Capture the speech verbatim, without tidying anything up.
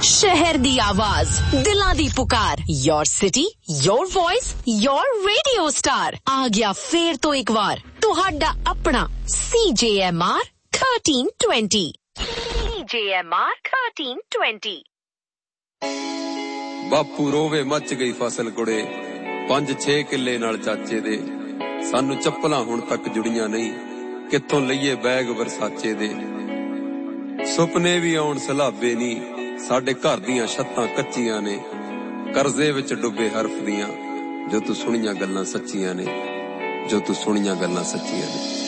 शहर दी आवाज, दिलां दी पुकार, your city, your voice, your radio star. आ गया फेर तो एक बार तुहाडा अपना सी जे एम आर थर्टीन ट्वेंटी। सी जे एम आर थर्टीन ट्वेंटी। बापू रोवे मच गई फसल कुड़े, पंज छे किले नाल चाचे दे। सानू चप्पलां हुण तक जुड़ियां नहीं, कित्थों लईए बैग वरसाचे दे। सुपने भी आउण सलाबे नी, साडे घर दियां छत्तां कच्चियां ने। करजे विच डुबे हरफ दियां, जो तू सुनियां गल्लां सच्चियां ने, जो तू सुनियां गल्लां सच्चियां ने।